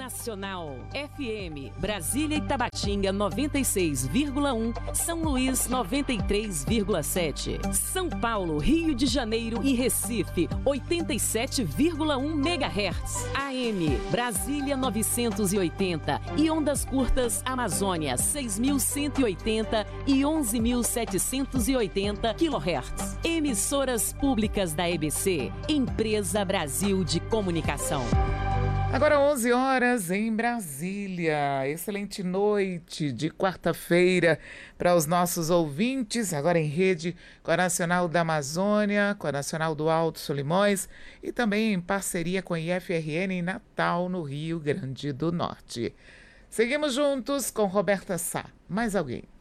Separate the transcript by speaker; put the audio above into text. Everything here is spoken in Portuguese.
Speaker 1: Nacional FM, Brasília e Tabatinga 96,1, São Luís 93,7, São Paulo, Rio de Janeiro e Recife 87,1 MHz, AM, Brasília 980 e ondas curtas Amazônia 6.180 e 11.780 kHz. Emissoras públicas da EBC, Empresa Brasil de Comunicação.
Speaker 2: Agora 11 horas em Brasília. Excelente noite de quarta-feira para os nossos ouvintes, agora em rede com a Nacional da Amazônia, com a Nacional do Alto Solimões e também em parceria com a IFRN em Natal, no Rio Grande do Norte. Seguimos juntos com Roberta Sá. Mais alguém?